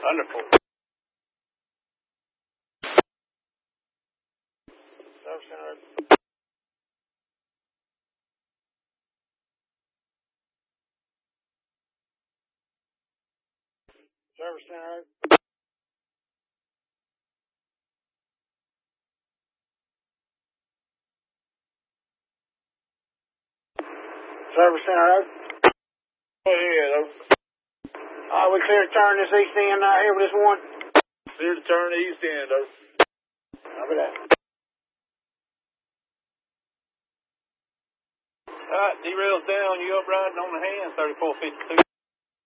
Wonderful. Service center. Service center. Service center. Go ahead, over. We clear to turn this east end out here with this one. Clear to turn the east end, over. Copy that. All right, derail's down. You up riding on the hands, 3452.